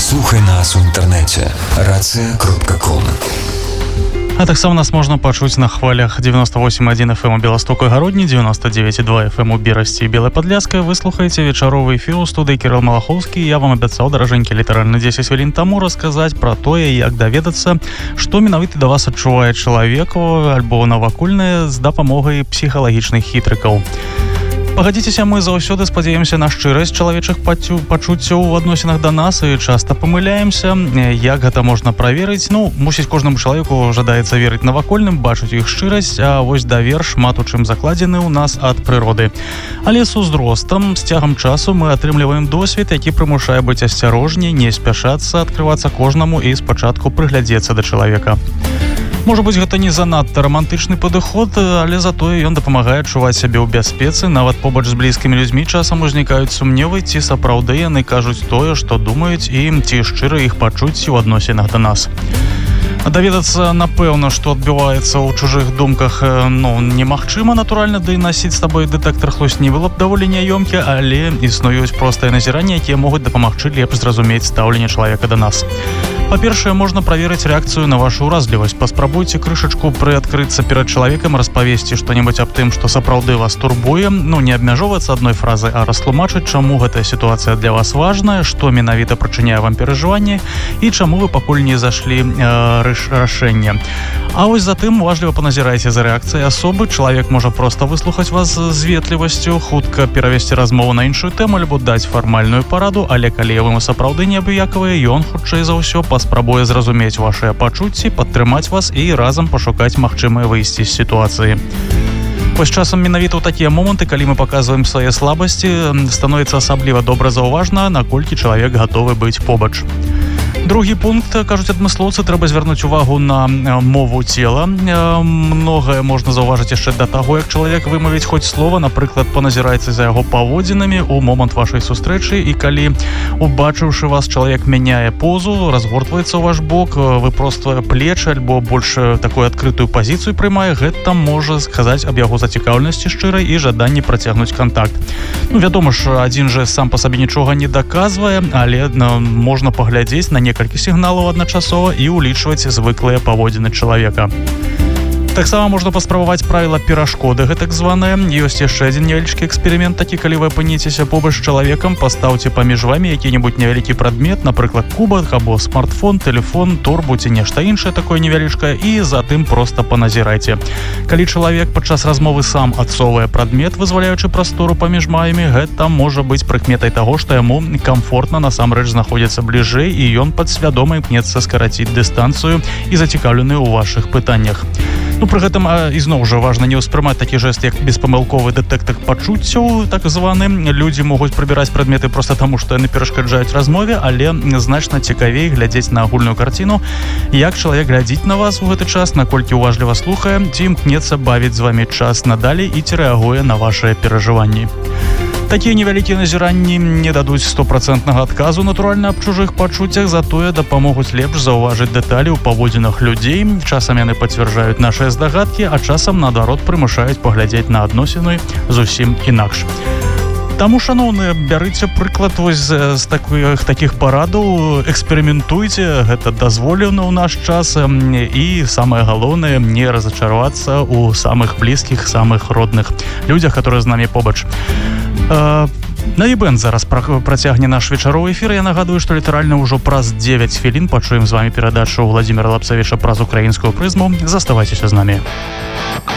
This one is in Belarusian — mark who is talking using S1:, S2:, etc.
S1: Слухай нас у інтэрнэце racja.com.
S2: А таксама нас можна пачуць на хвалях 98,1 FM у Беластоку і Гародні, 99,2 FM у Берасці і Белай Падляскай. Вы слухаеце вечаровы эфір у студыі Кірыл Малахоўскі. Я вам абяцаў, даражэнькі, літаральна 10 хвілін таму расказаць пра тое, як даведацца, што менавіта да вас адчувае чалавеку альбо навакольнае з дапамогай псіхалагічных хітрыкаў. Пагадзіцеся, мы заўсёды спадзяемся на шчырасць чалавечых пачуццяў у адносінах да нас і часта памыляемся. Як гэта можна праверыць? Мусіць, кожнаму чалавеку жадаецца верыць навакольным, бачыць іх шчырасць, а вось давер шмат у чым закладзены ў нас ад прыроды. Але з узростам, з цягам часу мы атрымліваем досвед, які прымушае быць асцярожней, не спяшацца, адкрывацца кожнаму і спачатку прыглядзецца да чалавека. Можа быць, гэта не занадта рамантычны падыход, але затое ён дапамагае адчуваць сябе ў бяспецы. Нават побач з блізкімі людзьмі часам узнікаюць сумневы, ці сапраўды яны кажуць тое, што думаюць, і ці шчыра іх пачуцці ў адносінах да нас. Даведацца, напэўна, што адбіваецца ў чужых думках, немагчыма, натуральна, да і насіць з табой дэтэктар хлусні было б даволі няёмкі, але існуюць простыя назіранні, якія могуць дапамагчы лепш зразумець стаўленне чалавека да нас. Па-першае, можна праверыць рэакцыю на вашу ўразлівасць. Паспрабуйце крышачку прыадкрыцца перад чалавекам, распавесці што-небудзь аб тым, што сапраўды вас турбуе. Не абмяжоўвацца адной фразай, а растлумачыць, чаму гэтая сітуацыя для вас важная, што менавіта прычыняе вам перажыванні і чаму вы пакуль не зашлі рашэнне. А вось затым уважліва паназірайце за рэакцыяй асобы. Чалавек можа проста выслухаць вас з ветлівасцю, хутка перавесці размову на іншую тэму альбо даць фармальную параду, але калі вы сапраўды неабыякавыя, ён, хутчэй за ўсё, паспрабуе зразумець вашыя пачуцці, падтрымаць вас і разам пашукаць магчымыя выйсці з сітуацыі. Вось часам менавіта ў такія моманты, калі мы паказваем свае слабасці, становіцца асабліва добра заўважна, наколькі чалавек гатовы быць побач. Другі пункт, кажуць адмыслоўцы, трэба звярнуць увагу на мову цела. Многае можна заўважыць яшчэ да таго, як чалавек вымавіць хоць слова, напрыклад, паназірайце за яго паводзінамі ў момант вашай сустрэчы, і калі, убачыўшы вас, чалавек мяняе позу, разгортваецца ў ваш бок, выпроствае плечы альбо больш такую адкрытую пазіцыю прымае, гэта можа сказаць аб яго зацікаўленасці шчырай і жаданні працягнуць кантакт. Вядома ж, адзін жа сам па сабе нічога не даказвае, але можна паглядзець на некалькі сігналаў адначасова і улічваць звыклыя паводзіны чалавека. Таксама можна паспрабаваць правіла перашкоды, гэтак званае. Ёсць яшчэ адзін невялічкі эксперымент такі, калі вы апыніцеся побач з чалавекам, пастаўце паміж вамі які-небудзь невялікі прадмет, напрыклад, кубак або смартфон, тэлефон, торбу ці нешта іншае такое невялічкае, і затым проста паназірайце. Калі чалавек падчас размовы сам адсоўвае прадмет, вызваляючы прастору паміж маямі, гэта можа быць прыкметай таго, што яму камфортна насамрэч знаходзіцца бліжэй, і ён падсвядома імкнецца скараціць дыстанцыю і зацікаўлены ў вашых пытаннях. Пры гэтым, ізноў жа, важна не ўспрымаць такі жэст, як беспамылковы дэтэктар пачуццяў, так званы. Людзі могуць прыбіраць прадметы проста таму, што яны перашкаджаюць размове, але значна цікавей глядзець на агульную карціну, як чалавек глядзіць на вас у гэты час, наколькі уважліва слухае, ці імкнецца бавіць з вамі час надалей і ці рэагуе на вашыя перажыванні. Такія невялікія назіранні не дадуць 100% адказу, натуральна, аб чужых пачуццях, затое дапамогуць лепш заўважыць дэталі ў паводзінах людзей. Часам яны пацвярджаюць нашыя здагадкі, а часам, наадварот, прымушаюць паглядзець на адносіны зусім інакш. Таму, шаноўныя, бярыце прыклад вось з такіх парадаў, эксперыментуйце, гэта дазволена ў наш час, і самае галоўнае, не разачарвацца ў самых блізкіх, самых родных людзях, которые з намі побач. Наібэнд зараз працягне наш вечаровы эфір. Я нагадую, што літаральна ўжо праз 9 хвілін пачуем з вамі перадачу Владзіміра Лапсавіча праз украінскую прызму. Заставайцеся з намі.